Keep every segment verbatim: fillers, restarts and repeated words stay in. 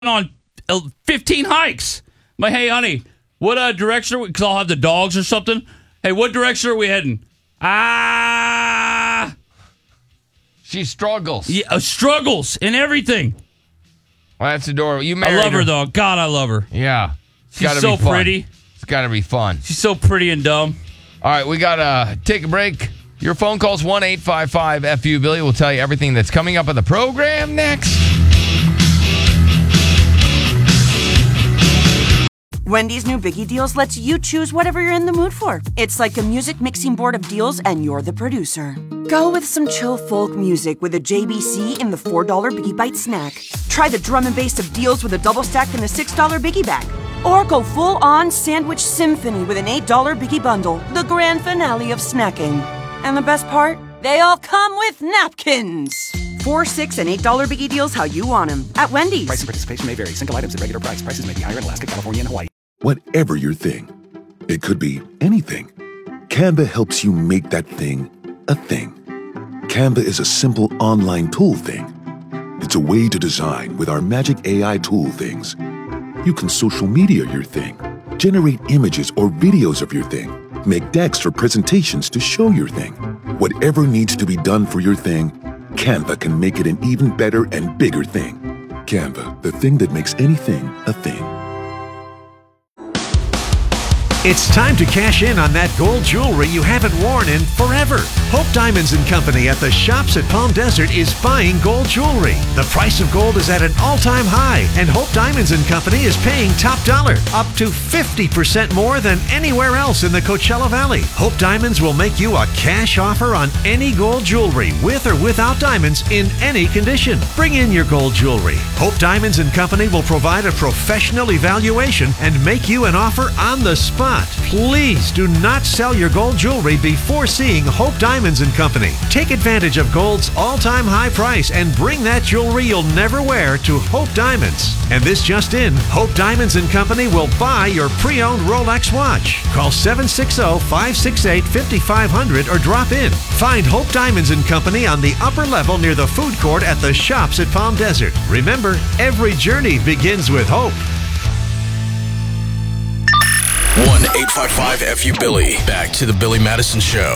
on fifteen hikes. I'm like, hey, honey, what uh, direction are we? Because I'll have the dogs or something. Hey, what direction are we heading? Ah. She struggles. Yeah, uh, struggles in everything. Well, that's adorable. You married I love her, her, though. God, I love her. Yeah. It's She's gotta so be fun. pretty. It's got to be fun. She's so pretty and dumb. All right, we got to take a break. Your phone call's one eight five five F U Billy. We'll tell you everything that's coming up on the program next. Wendy's new Biggie Deals lets you choose whatever you're in the mood for. It's like a music mixing board of deals, and you're the producer. Go with some chill folk music with a J B C in the four dollar Biggie Bite snack. Try the drum and bass of deals with a double stack in the six dollar Biggie Bag. Or go full-on sandwich symphony with an eight dollar Biggie Bundle, the grand finale of snacking. And the best part? They all come with napkins. Four, six, and eight dollar Biggie Deals how you want them at Wendy's. Price and participation may vary. Single items at regular price. Prices may be higher in Alaska, California, and Hawaii. Whatever your thing, it could be anything. Canva helps you make that thing a thing. Canva is a simple online tool thing. It's a way to design with our magic A I tool things. You can social media your thing, generate images or videos of your thing, make decks or presentations to show your thing. Whatever needs to be done for your thing, Canva can make it an even better and bigger thing. Canva, the thing that makes anything a thing. It's time to cash in on that gold jewelry you haven't worn in forever. Hope Diamonds and Company at the Shops at Palm Desert is buying gold jewelry. The price of gold is at an all-time high, and Hope Diamonds and Company is paying top dollar, up to fifty percent more than anywhere else in the Coachella Valley. Hope Diamonds will make you a cash offer on any gold jewelry, with or without diamonds, in any condition. Bring in your gold jewelry. Hope Diamonds and Company will provide a professional evaluation and make you an offer on the spot. Please do not sell your gold jewelry before seeing Hope Diamonds and Company. Take advantage of gold's all-time high price and bring that jewelry you'll never wear to Hope Diamonds. And this just in, Hope Diamonds and Company will buy your pre-owned Rolex watch. Call seven six zero, five six eight, five five zero zero or drop in. Find Hope Diamonds and Company on the upper level near the food court at the Shops at Palm Desert. Remember, every journey begins with hope. one eight five five F U Billy. Back to the Billy Madison Show.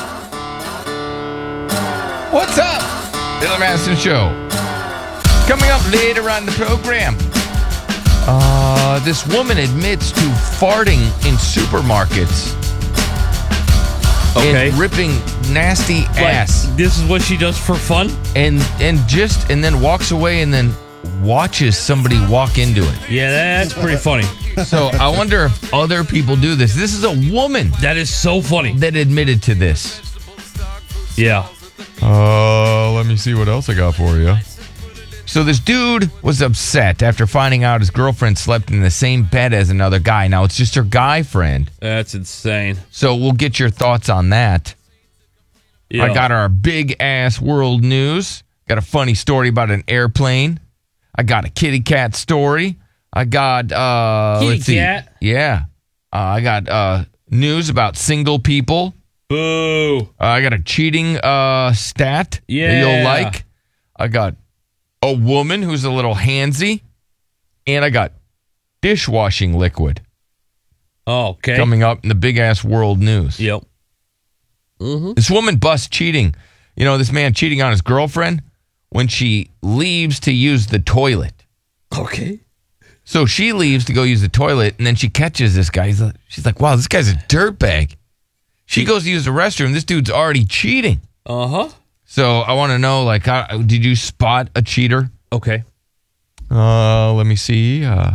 What's up? Billy Madison Show. Coming up later on the program. Uh, this woman admits to farting in supermarkets. Okay. And ripping nasty Like, ass. this is what she does for fun? And and just and then walks away and then watches somebody walk into it. Yeah, that's pretty funny. So I wonder if other people do this. This is a woman That is so funny. that admitted to this. Yeah. Uh, let me see what else I got for you. So this dude was upset after finding out his girlfriend slept in the same bed as another guy. Now, it's just her guy friend. That's insane. So we'll get your thoughts on that. Yeah. I got our big ass world news. Got a funny story about an airplane. I got a kitty cat story. I got uh Kitty let's see. cat? Yeah. Uh, I got uh news about single people. Boo. Uh, I got a cheating uh stat that Yeah. you'll like. I got a woman who's a little handsy, and I got dishwashing liquid Okay. coming up in the big ass world news. Yep. Mm-hmm. This woman busts cheating. You know, this man cheating on his girlfriend when she leaves to use the toilet. Okay. So she leaves to go use the toilet, and then she catches this guy. He's like, she's like, wow, this guy's a dirtbag. She goes to use the restroom. This dude's already cheating. Uh-huh. So I want to know, like, how, did you spot a cheater? Okay. Uh, let me see. Uh,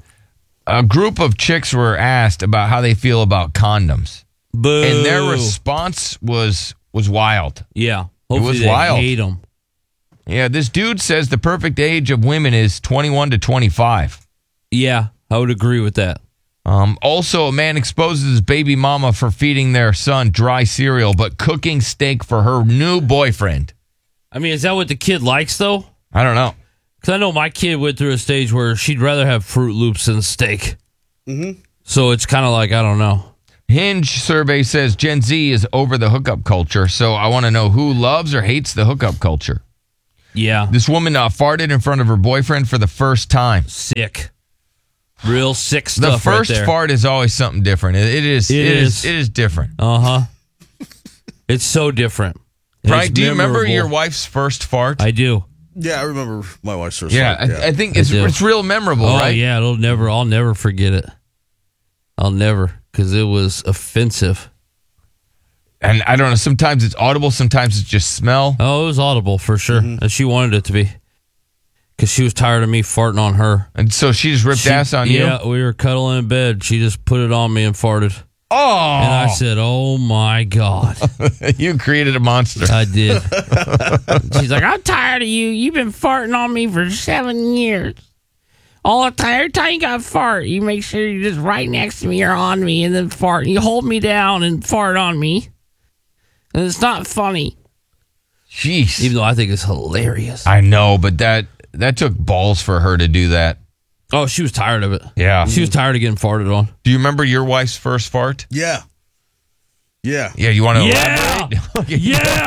a group of chicks were asked about how they feel about condoms. Boo. And their response was was wild. Yeah. Hopefully was they wild. hate them. Yeah, this dude says the perfect age of women is twenty-one to twenty-five. Yeah, I would agree with that. Um, also, a man exposes his baby mama for feeding their son dry cereal, but cooking steak for her new boyfriend. I mean, is that what the kid likes, though? I don't know. Because I know my kid went through a stage where she'd rather have Fruit Loops than steak. Mm-hmm. So it's kind of like, I don't know. Hinge survey says Gen Z is over the hookup culture, so I want to know who loves or hates the hookup culture. Yeah. This woman uh, farted in front of her boyfriend for the first time. Sick. Real sick The stuff first right there. fart is always something different. It, it is. It It is. is. It is different. Uh-huh. It's so different. Right? It's Do you remember memorable. your wife's first fart? I do. Yeah, I remember my wife's first yeah, fart, I, I think it's I do. it's real memorable, Oh, right? yeah. It'll never, I'll never forget it. I'll never, because it was offensive. And I don't know. Sometimes it's audible. Sometimes it's just smell. Oh, it was audible for sure. And she wanted it to be. Because she was tired of me farting on her. And so she just ripped She- ass on you. Yeah, we were cuddling in bed. She just put it on me and farted. Oh, And I said, oh my God. you created a monster. I did. She's like, I'm tired of you. You've been farting on me for seven years. All the time, every time you got to fart, you make sure you're just right next to me or on me and then fart. You hold me down and fart on me. And it's not funny. Jeez. Even though I think it's hilarious. I know, but that that took balls for her to do that. Oh, she was tired of it. Yeah. She was tired of getting farted on. Do you remember your wife's first fart? Yeah. Yeah. Yeah, you want to Yeah. elaborate? Okay.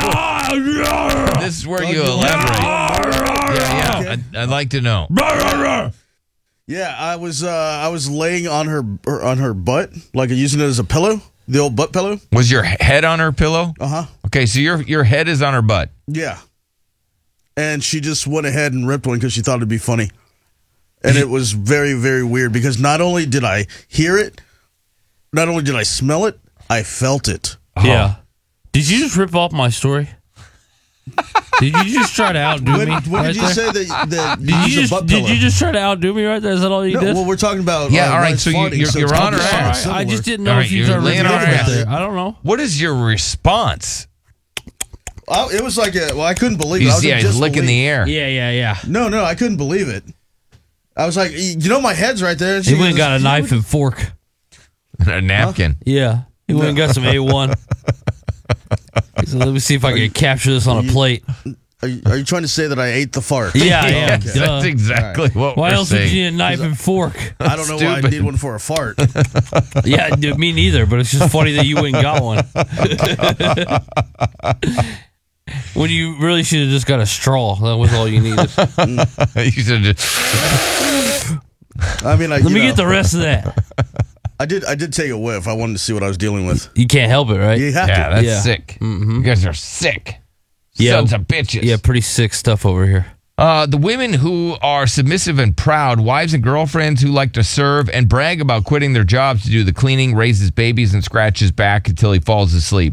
Yeah. This is where you elaborate. Yeah, yeah. Okay. I'd, I'd like to know. Yeah, I was uh, I was laying on her er, on her butt, like using it as a pillow, the old butt pillow. Was your head on her pillow? Uh huh. Okay, so your your head is on her butt. Yeah. And she just went ahead and ripped one because she thought it'd be funny. And it was very, very weird because not only did I hear it, not only did I smell it, I felt it. Yeah. Did you just rip off my story? Did you just try to outdo When, me? when right did you there? say that, that Did you you use just a butt did pillow? you just try to outdo me right there? Is that all you No, did? well, we're talking about Yeah, uh, all right, Liz so you- farting, you're- so you're it's on her probably ass. similar. I just didn't know All right, if you you're tried to laying rip on it her right ass. there. I don't know. What is your response? Oh, it was like a, well, I couldn't believe it. I He's, was yeah, in he's licking disbelief. the air. Yeah, yeah, yeah. No, no, I couldn't believe it. I was like, you know, my head's right there. And He she went and goes, got a knife and fork. A napkin. Yeah. He went and got some A one. So let me see if I can capture this on a plate. Are you, are you trying to say that I ate the fart? Yeah, yeah. That's Duh. exactly what Why we're else saying. would you need a knife and fork? I don't know why I Stupid. need one for a fart. Yeah, dude, me neither, but it's just funny that you went and got one. When you really should have just got a straw. That was all you needed. You should just- I mean, I, Let you me know, get the rest of that. I did. I did take a whiff. I wanted to see what I was dealing with. You can't help it, right? You have yeah, to. that's Yeah. sick. You guys are sick. Yeah. Sons of bitches. Yeah, pretty sick stuff over here. Uh, the women who are submissive and proud, wives and girlfriends who like to serve and brag about quitting their jobs to do the cleaning, raises babies, and scratches back until he falls asleep.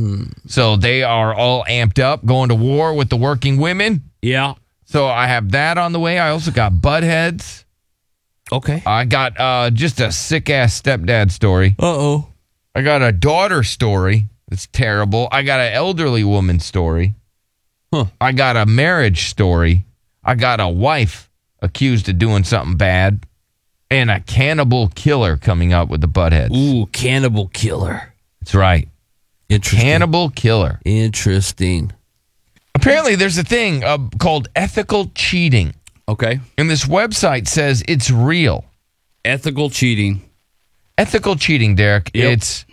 So they are all amped up, going to war with the working women. Yeah. So I have that on the way. I also got butt heads. Okay. I got uh, just a sick ass stepdad story. Uh oh. I got a daughter story that's terrible. I got an elderly woman story. Huh. I got a marriage story. I got a wife accused of doing something bad. And a cannibal killer coming up with the butt heads. Ooh, cannibal killer. That's right. Interesting. Cannibal killer. Interesting. Apparently, there's a thing uh, called ethical cheating. Okay. And this website says it's real. Ethical cheating. Ethical cheating, Derek. Yep. It's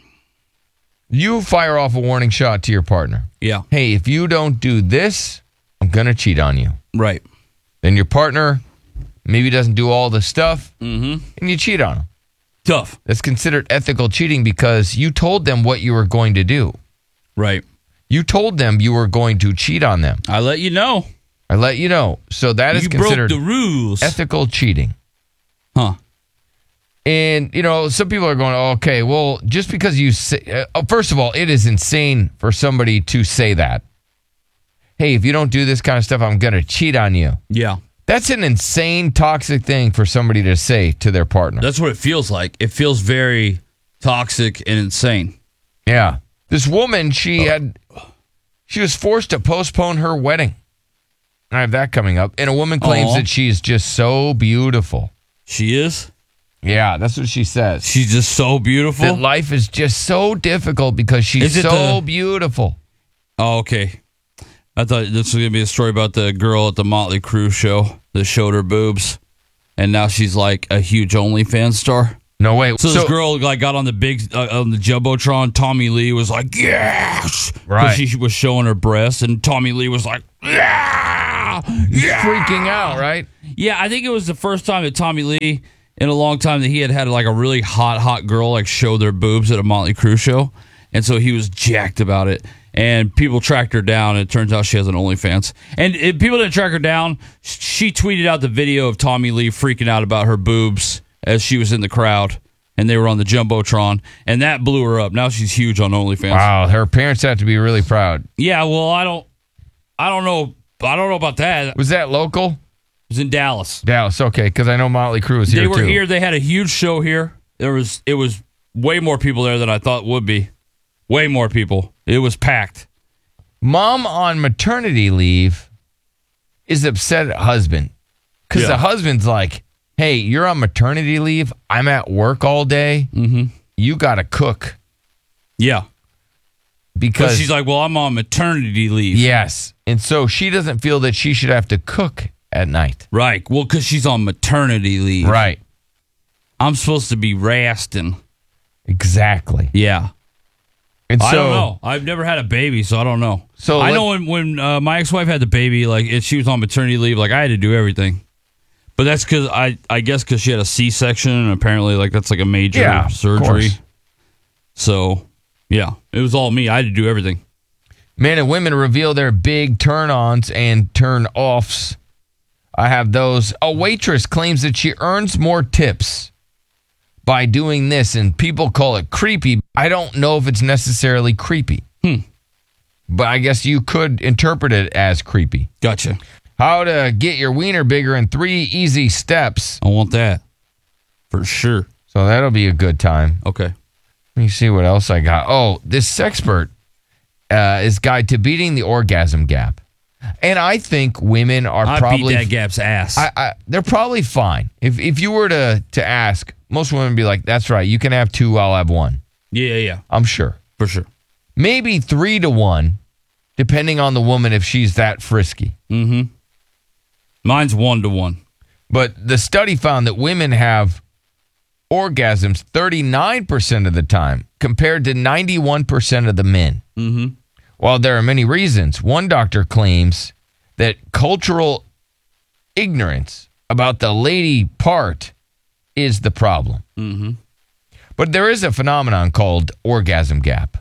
you fire off a warning shot to your partner. Yeah. Hey, if you don't do this, I'm going to cheat on you. Right. Then your partner maybe doesn't do all the stuff, Mm-hmm. and you cheat on them. Tough. That's considered ethical cheating because you told them what you were going to do. Right. You told them you were going to cheat on them. I let you know. I let you know. So that is You considered broke the rules. ethical cheating. Huh. And, you know, some people are going, okay, well, just because you say, uh, first of all, it is insane for somebody to say that. Hey, if you don't do this kind of stuff, I'm going to cheat on you. Yeah. That's an insane, toxic thing for somebody to say to their partner. That's what it feels like. It feels very toxic and insane. Yeah. This woman, she had, she was forced to postpone her wedding. I have that coming up. And a woman claims Aw. that she's just so beautiful. She is? Yeah, that's what she says. She's just so beautiful? That life is just so difficult because she's Is it so the- beautiful. Oh, okay. I thought this was going to be a story about the girl at the Motley Crue show that showed her boobs. And now she's like a huge OnlyFans star. No way. So, this girl like got on the big uh, on the jumbotron. Tommy Lee was like, "Yes!" 'Cause Right. She was showing her breasts, and Tommy Lee was like, "Yeah!" yeah, yeah, freaking out, right? Yeah, I think it was the first time that Tommy Lee in a long time that he had had like a really hot, hot girl like show their boobs at a Motley Crue show, and so he was jacked about it. And people tracked her down, and it turns out she has an OnlyFans. And if people didn't track her down, she tweeted out the video of Tommy Lee freaking out about her boobs as she was in the crowd, and they were on the Jumbotron, and that blew her up. Now she's huge on OnlyFans. Wow, her parents have to be really proud. Yeah, well, I don't, I don't know, I don't know about that. Was that local? It was in Dallas. Dallas, okay, because I know Motley Crue was here They too. were here. They had a huge show here. There was, it was way more people there than I thought would be. Way more people. It was packed. Mom on maternity leave is upset at husband because Yeah. the husband's like, hey, you're on maternity leave. I'm at work all day. Mm-hmm. You got to cook. Yeah. Because But she's like, well, I'm on maternity leave. yes. And so she doesn't feel that she should have to cook at night. Right. Well, because she's on maternity leave. Right. I'm supposed to be resting. Exactly. Yeah. And so, I don't know. I've never had a baby, so I don't know. So I let- know when when uh, my ex-wife had the baby, like if she was on maternity leave, like I had to do everything. But that's because I, I guess because she had a C-section, and apparently like that's like a major Yeah, of surgery. course. So yeah, it was all me. I had to do everything. Men and women reveal their big turn-ons and turn-offs. I have those. A waitress claims that she earns more tips by doing this, and people call it creepy. I don't know if it's necessarily creepy. Hmm. But I guess you could interpret it as creepy. Gotcha. How to get your wiener bigger in three easy steps. I want that for sure. So that'll be a good time. Okay. Let me see what else I got. Oh, this Sexpert uh, is Guide to Beating the Orgasm Gap. And I think women are I probably... beat that gap's ass. I, I, they're probably fine. If if you were to, to ask, most women would be like, that's right, you can have two, I'll have one. yeah, yeah, I'm sure. for sure. Maybe three to one, depending on the woman if she's that frisky. Mm-hmm. Mine's one to one. But the study found that women have orgasms thirty-nine percent of the time compared to ninety-one percent of the men. Mm-hmm. While there are many reasons, one doctor claims that cultural ignorance about the lady part is the problem. Mm-hmm. But there is a phenomenon called orgasm gap,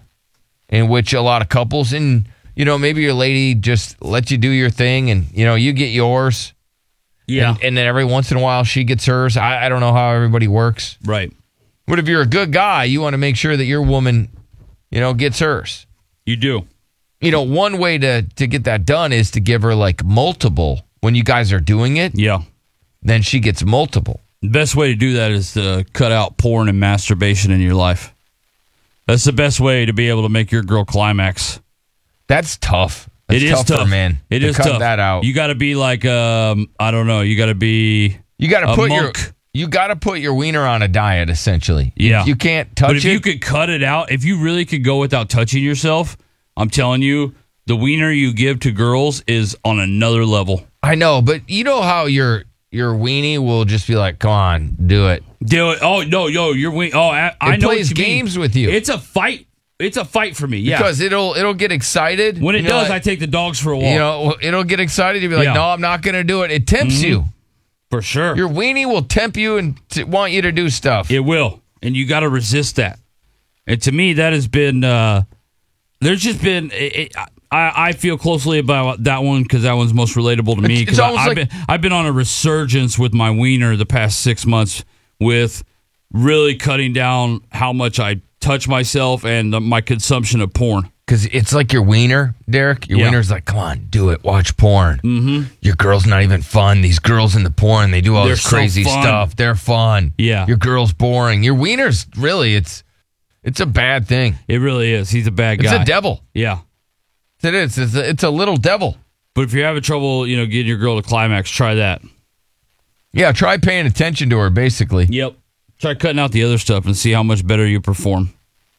in which a lot of couples, and you know, maybe your lady just lets you do your thing, and you know, you get yours. Yeah. And, and then every once in a while she gets hers. I, I don't know how everybody works. Right. But if you're a good guy, you want to make sure that your woman, you know, gets hers. You do. You know, one way to, to get that done is to give her like multiple. When you guys are doing it, Yeah. then she gets multiple. The best way to do that is to cut out porn and masturbation in your life. That's the best way to be able to make your girl climax. That's tough. That's It is tougher, tough, man. It to is cut tough. that out. You got to be like, um, I don't know. You got to be. You got to a put your monk. you got to put your wiener on a diet. Essentially, Yeah. You, you can't touch But if it. you could cut it out, if you really could go without touching yourself, I'm telling you, the wiener you give to girls is on another level. I know, but you know how your your weenie will just be like, "Come on, do it." Do it. Oh no, yo, you're wing. Oh, I, I It know. plays what you games mean. with you. It's a fight. It's a fight for me. Yeah. Because it'll it'll get excited. when it You know, does, like, I take the dogs for a walk. you know, it'll get excited to be like, Yeah. "No, I'm not going to do it." It tempts Mhm. you. For sure. Your weenie will tempt you and t- want you to do stuff. It will. And you got to resist that. And to me, that has been, uh, there's just been, it, it, I, I feel closely about that one because that one's most relatable to me. It's- it's Because almost I've, like- been, I've been on a resurgence with my wiener the past six months with really cutting down how much I touch myself and the, my consumption of porn. Because it's like your wiener, Derek. Your Yeah. wiener's like, "Come on, do it. Watch porn." Mm-hmm. Your girl's not even fun. These girls in the porn, they do all They're this so crazy fun. stuff. They're fun. Yeah. Your girl's boring. Your wiener's really, it's it's a bad thing. It really is. He's a bad It's guy. a devil. Yeah. It is. It's a, it's a little devil. But if you're having trouble, you know, getting your girl to climax, try that. Yeah, try paying attention to her, basically. Yep. Try cutting out the other stuff and see how much better you perform.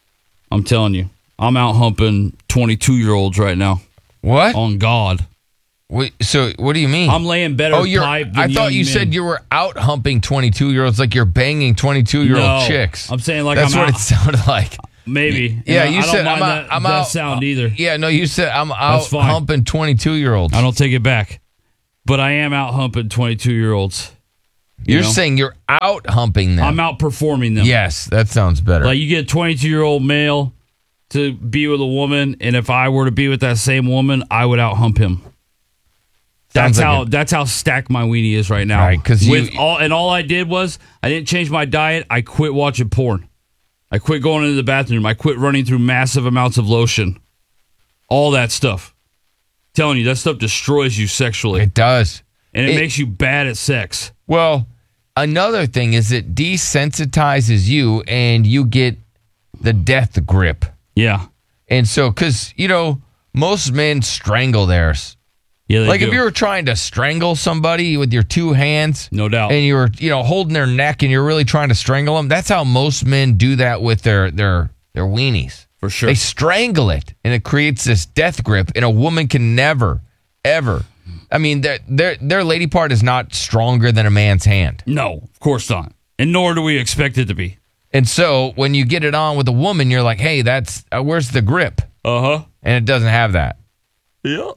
I'm telling you. I'm out humping twenty-two-year-olds right now. What? On God. Wait, so what do you mean? I'm laying better oh, you're, pipe than I thought young you men. said you were out humping twenty-two-year-olds like you're banging twenty-two-year-old No, chicks. I'm saying like That's I'm what out- it sounded like. Maybe. Yeah, And I- you I don't said mind I'm that, out. I'm that out. sound either. Yeah, no, you said I'm out That's fine. humping twenty-two-year-olds. I don't take it back. but I am out humping twenty-two-year-olds. You You're know? saying you're out humping them. I'm outperforming them. Yes, that sounds better. Like, you get a twenty-two-year-old male to be with a woman, and if I were to be with that same woman, I would out hump him. Sounds That's like how a- that's how stacked my weenie is right now. Right, 'cause you- with all and all I did was I didn't change my diet. I quit watching porn. I quit going into the bathroom. I quit running through massive amounts of lotion. All that stuff. Telling you, that stuff destroys you sexually. It does. And it, It- makes you bad at sex. Well, another thing is it desensitizes you and you get the death grip. Yeah. And so, because, you know, most men strangle theirs. Yeah, they like do. if you were trying to strangle somebody with your two hands, no doubt, and you were, you know, holding their neck and you're really trying to strangle them, that's how most men do that with their their their weenies. For sure. They strangle it and it creates this death grip, and a woman can never, ever. I mean, their their their lady part is not stronger than a man's hand. No, of course not. And nor do we expect it to be. And so when you get it on with a woman, you're like, hey, that's uh, where's the grip? Uh huh. And it doesn't have that. Yeah.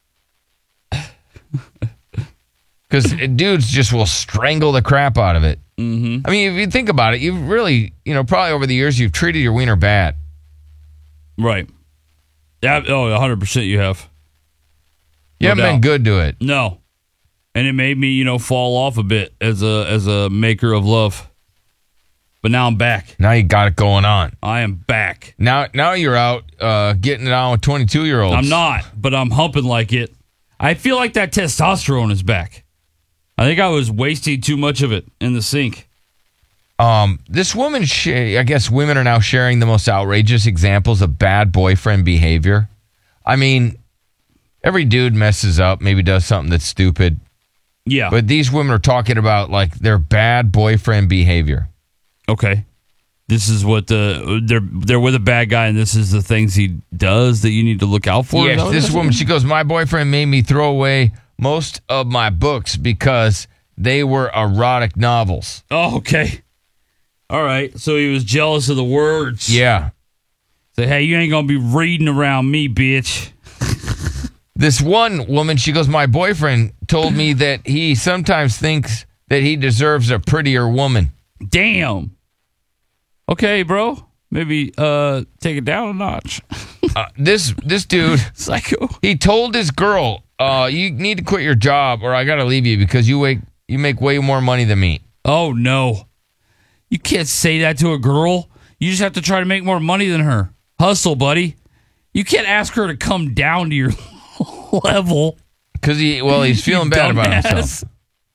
Because dudes just will strangle the crap out of it. Mm-hmm. I mean, if you think about it, you've really, you know, probably over the years, you've treated your wiener bad. Right. Yeah. Oh, one hundred percent you have. You No haven't doubt. been good to it. No. And it made me, you know, fall off a bit as a as a maker of love. But now I'm back. Now you got it going on. I am back. Now now you're out uh, getting it on with twenty-two-year-olds. I'm not, but I'm humping like it. I feel like that testosterone is back. I think I was wasting too much of it in the sink. Um, this woman, sh- I guess women are now sharing the most outrageous examples of bad boyfriend behavior. I mean, every dude messes up, maybe does something that's stupid. Yeah. But these women are talking about like their bad boyfriend behavior. Okay. This is what the they're they're with a bad guy, and this is the things he does that you need to look out for. Is that Yes, what this it is? woman, she goes, my boyfriend made me throw away most of my books because they were erotic novels. Oh, okay. All right. So he was jealous of the words. Yeah. Say, hey, you ain't gonna be reading around me, bitch. This one woman, she goes, my boyfriend told me that he sometimes thinks that he deserves a prettier woman. Damn. Okay, bro. Maybe uh, take it down a notch. uh, this this dude, psycho. He told his girl, uh, "You need to quit your job, or I gotta leave you because you make you make way more money than me." Oh no, you can't say that to a girl. You just have to try to make more money than her. Hustle, buddy. You can't ask her to come down to your level. Because he, well, he's feeling You bad about dumbass. himself.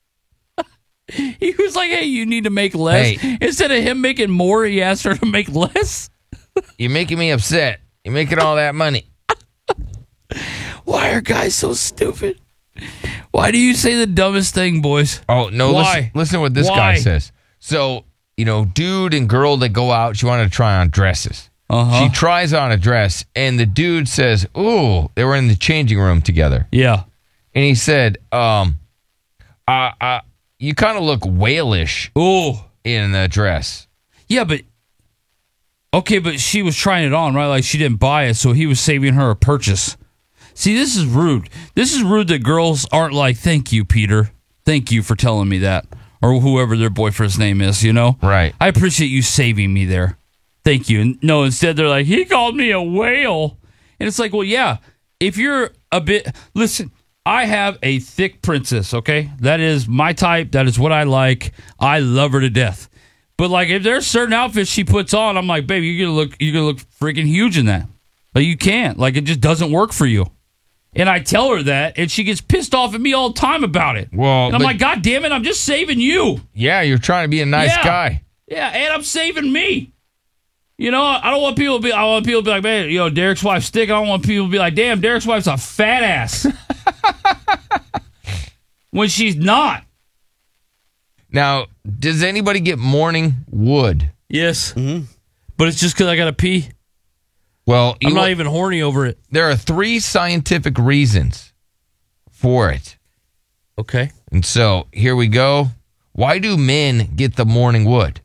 He was like, hey, you need to make less. Hey. Instead of him making more, he asked her to make less. You're making me upset. You're making all that money. Why are guys so stupid? Why do you say the dumbest thing, boys? Oh, no, Why? listen, listen to what this Why? guy says. So, you know, dude and girl that go out, she wanted to try on dresses. Uh-huh. She tries on a dress, and the dude says, ooh, they were in the changing room together. Yeah. And he said, um, uh, uh, you kind of look whalish Ooh. in the dress. Yeah, but okay, but she was trying it on, right? Like she didn't buy it, so he was saving her a purchase. See, this is rude. This is rude that girls aren't like, thank you, Peter. Thank you for telling me that. Or whoever their boyfriend's name is, you know? Right. I appreciate you saving me there. Thank you. And no, instead they're like, he called me a whale. And it's like, well, yeah, if you're a bit, listen, I have a thick princess, okay? That is my type. That is what I like. I love her to death. But like, if there's certain outfits she puts on, I'm like, baby, you're gonna look, you're gonna look freaking huge in that. But you can't. Like, it just doesn't work for you. And I tell her that, and she gets pissed off at me all the time about it. Well, and I'm but- like, God damn it, I'm just saving you. Yeah, you're trying to be a nice Yeah. guy. Yeah, and I'm saving me. You know, I don't want people to be. I want people to be like, man, you know, Derek's wife's thick. I don't want people to be like, damn, Derek's wife's a fat ass. When she's not. Now, does anybody get morning wood? Yes. Mm-hmm. But it's just because I got to pee. Well, I'm you- not even horny over it. there are three scientific reasons for it. Okay. And so here we go. Why do men get the morning wood?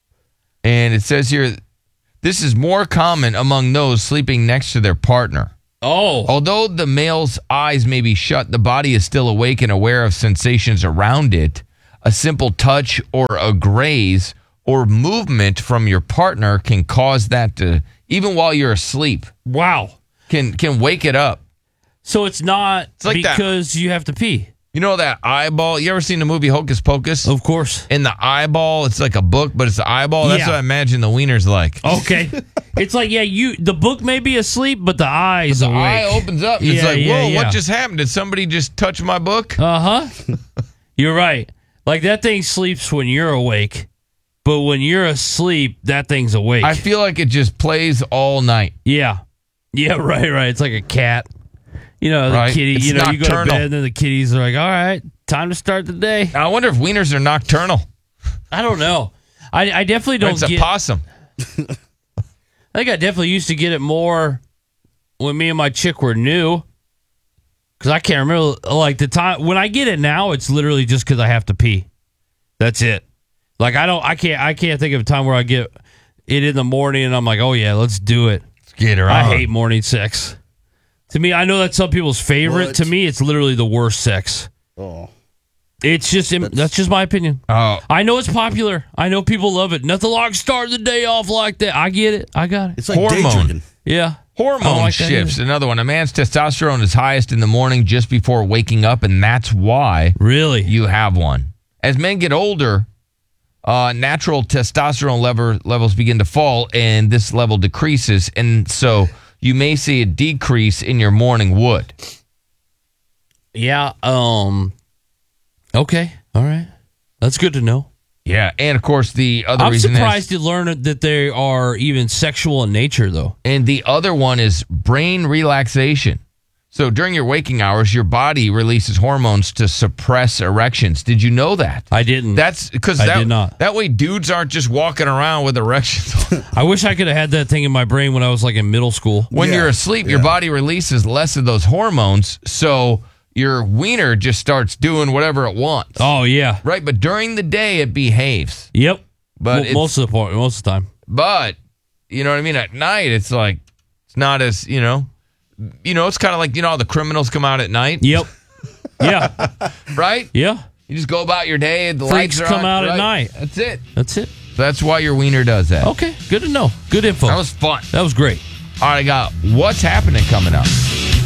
And it says here, this is more common among those sleeping next to their partner. Oh. Although the male's eyes may be shut, the body is still awake and aware of sensations around it. A simple touch or a graze or movement from your partner can cause that to, even while you're asleep, Wow. can can wake it up. So it's not It's like that- because you have to pee. You know that eyeball? You ever seen the movie Hocus Pocus? Of course. In the eyeball, it's like a book, but it's the eyeball. That's Yeah. what I imagine the wiener's like. Okay. It's like, yeah, you the book may be asleep, but the eye's The awake. eye opens up. It's Yeah, like, yeah, whoa, yeah. what just happened? Did somebody just touch my book? Uh-huh. You're right. Like that thing sleeps when you're awake, but when you're asleep, that thing's awake. I feel like it just plays all night. yeah. Yeah, right, right. It's like a cat. You know, the Right. kitty, It's you know, you go to nocturnal. bed and then the kitties are like, all right, time to start the day. I wonder if wieners are nocturnal. I don't know. I, I definitely Or don't it's a get possum. I think I definitely used to get it more when me and my chick were new. Because I can't remember, like, the time. When I get it now, it's literally just because I have to pee. That's it. Like, I don't, I can't, I can't think of a time where I get it in the morning and I'm like, oh, yeah, let's do it. Let's get her I on. hate morning sex. To me, I know that's some people's favorite. What? To me, it's literally the worst sex. Oh. It's just, that's just my opinion. Oh, I know it's popular. I know people love it. Nothing like starting the day off like that. I get it. I got it. It's like day Hormone. drinking. Yeah. I hormone don't like that shifts. either. Another one. A man's testosterone is highest in the morning just before waking up, and that's why Really? you have one. As men get older, uh, natural testosterone level, levels begin to fall, and this level decreases. And so you may see a decrease in your morning wood. Yeah. Um. Okay. All right. That's good to know. Yeah. And, of course, the other I'm reason surprised is... to learn that they are even sexual in nature, though. And the other one is brain relaxation. So during your waking hours, your body releases hormones to suppress erections. Did you know that? I didn't. That's because I that, did not. that way dudes aren't just walking around with erections. I wish I could have had that thing in my brain when I was like in middle school. When Yeah, you're asleep, your yeah. body releases less of those hormones, so your wiener just starts doing whatever it wants. Oh yeah. Right, but during the day it behaves. Yep. But Mo- it's- most of the point, most of the time. But you know what I mean? At night it's like it's not as, you know, you know, it's kind of like, you know, how the criminals come out at night, Yep. Yeah. right? Yeah. You just go about your day, the Freaks lights are come on, out at right? night. That's it. That's it. That's why your wiener does that. Okay. Good to know. Good info. That was fun. That was great. All right, I got what's happening coming up.